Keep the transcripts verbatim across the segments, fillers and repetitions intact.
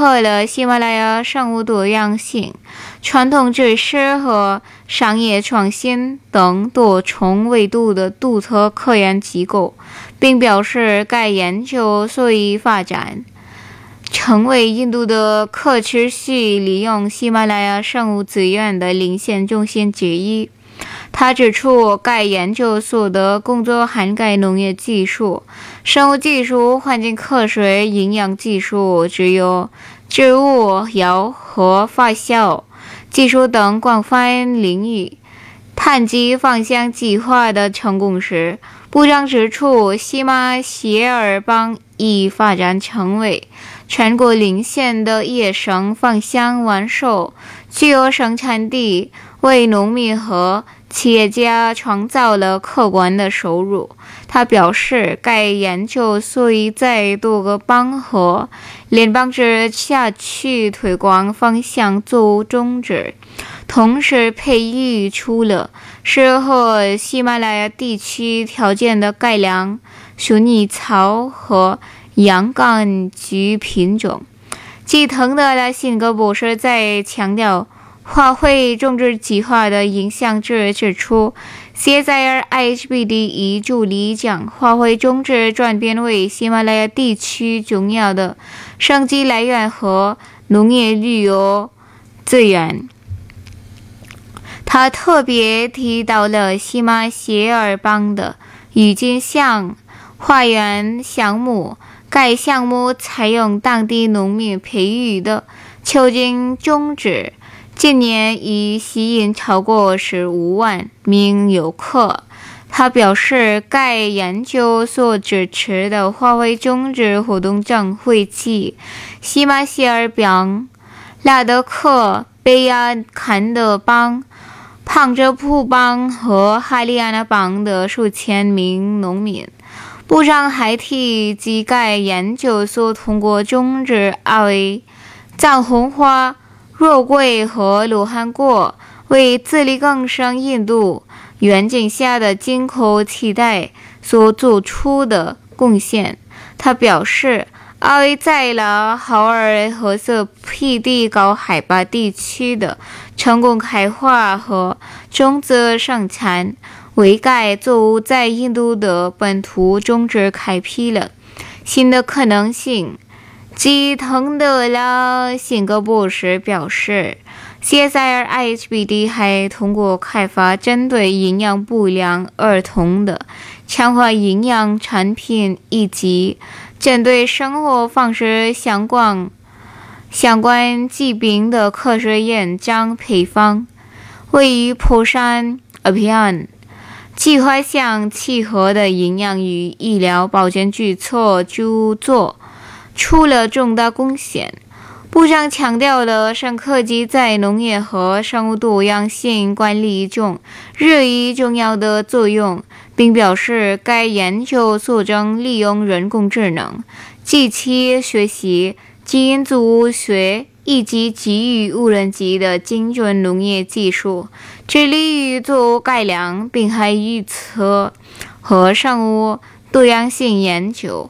合了喜马拉雅生物多样性、传统知识和商业创新等多重维度的独特科研机构，并表示该研究所以发展成为印度的可持续利用喜马拉雅生物资源的领先中心之一。他指出，该研究所的工作涵盖农业技术、生物技术、环境科学、营养技术、植油、植物药和发酵技术等广泛领域。谈及方向计划的成功时，部长指出，喜马偕尔邦已发展成为全国领先的野生芳香完授具有生产地，为农民和企业家创造了可观的收入。他表示，该研究所以在多个邦和联邦制下区推广芳香作物种植，同时培育出了适合喜马拉雅地区条件的改良鼠泥草和洋甘菊品种。继腾德拉辛格博士在强调花卉种植计划的影响时指出， C S I R I H B D 已助力将花卉种植转变为喜马拉雅地区重要的生计来源和农业旅游资源。他特别提到了喜马偕尔邦的郁金香花园项目，该项目采用当地农民培育的球茎种植，今年已吸引超过十五万名游客。他表示，该研究所支持的花卉种植活动将惠及喜马偕尔邦、拉德克、贝亚坎德邦、旁遮普邦和哈里亚纳邦的数千名农民。部长还提及，该研究所通过种植阿维、藏红花、肉桂和罗汉果，为自力更生印度愿景下的进口期待所做出的贡献。他表示，阿维在拉豪尔褐色僻地高海拔地区的成功开花和种子生产，为该作物在印度的本土种植开辟了新的可能性。继腾德拉辛格博士表示， C S I R I H B D 还通过开发针对营养不良儿童的强化营养产品，以及针对生活方式相关相关疾病的科学验证配方。位于坡山 Abhiyan 计划向契合的营养与医疗保健举措就做出了重大贡献。部长强调了生科技在农业和生物多样性管理中日益重要的作用，并表示该研究所正利用人工智能、机器学习、基因组学以及基于无人机的精准农业技术，致力于做改良并还预测和生物多样性研究。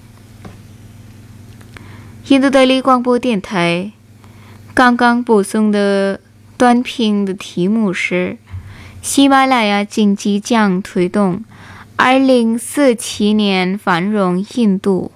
印度德里广播电台刚刚播送的短评的题目是：喜马拉雅经济将推动二零四七年繁荣印度。